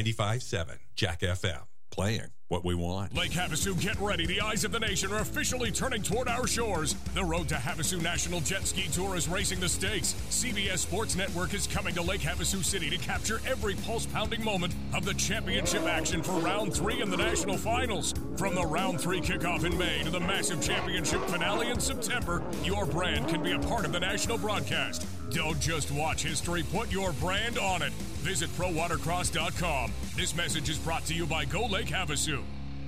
95.7 Jack FM. Playing what we want. Lake Havasu, get ready. The eyes of the nation are officially turning toward our shores. The Road to Havasu National Jet Ski Tour is racing the stakes. CBS Sports Network is coming to Lake Havasu City to capture every pulse-pounding moment of the championship action for Round 3 in the national finals. From the Round 3 kickoff in May to the massive championship finale in September, your brand can be a part of the national broadcast. Don't just watch history, put your brand on it. Visit ProWatercross.com. This message is brought to you by Go Lake Havasu.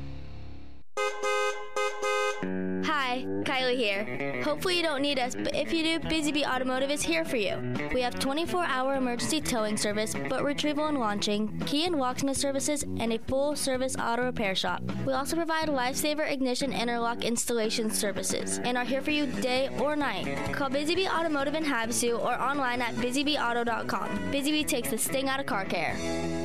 Hi, Kylie here. Hopefully you don't need us, but if you do, Busy Bee Automotive is here for you. We have 24-hour emergency towing service, boat retrieval and launching, key and locksmith services, and a full-service auto repair shop. We also provide Lifesaver ignition interlock installation services and are here for you day or night. Call Busy Bee Automotive in Havasu or online at busybeeauto.com. Busy Bee takes the sting out of car care.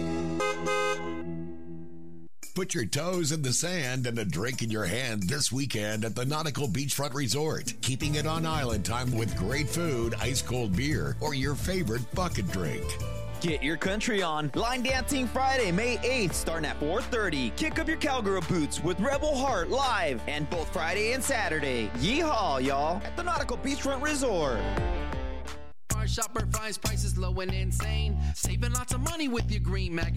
Put your toes in the sand and a drink in your hand this weekend at the Nautical Beachfront Resort. Keeping it on island time with great food, ice-cold beer, or your favorite bucket drink. Get your country on. Line Dancing Friday, May 8th, starting at 4:30. Kick up your cowgirl boots with Rebel Heart live. And both Friday and Saturday. Yeehaw, y'all, at the Nautical Beachfront Resort. Our shopper finds prices low and insane. Saving lots of money with your Green Magazine.